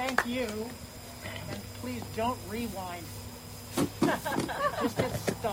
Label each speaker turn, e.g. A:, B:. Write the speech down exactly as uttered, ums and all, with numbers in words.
A: thank you. And please don't rewind. Just hit stop.